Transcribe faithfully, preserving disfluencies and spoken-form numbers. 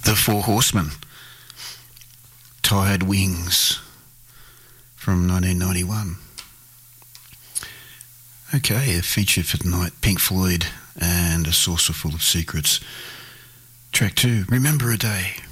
The Four Horsemen, Tired Wings from nineteen ninety-one. Okay, a feature for tonight, Pink Floyd and A Saucer Full of Secrets. Track two, Remember a Day.